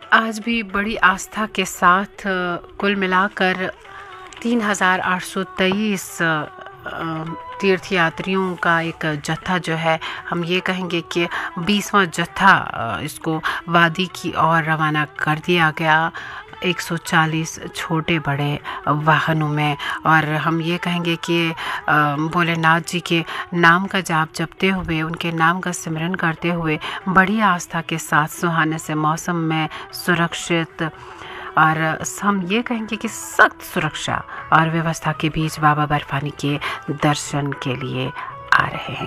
आज भी बड़ी आस्था के साथ कुल मिलाकर 3,823 तीर्थयात्रियों का एक जत्था जो है, हम ये कहेंगे कि 20वां जत्था इसको वादी की ओर रवाना कर दिया गया 140 छोटे बड़े वाहनों में। और हम ये कहेंगे कि भोलेनाथ जी के नाम का जाप जपते हुए, उनके नाम का सिमरन करते हुए बड़ी आस्था के साथ सुहाने से मौसम में सुरक्षित, और हम ये कहेंगे कि सख्त सुरक्षा और व्यवस्था के बीच बाबा बर्फानी के दर्शन के लिए आ रहे हैं।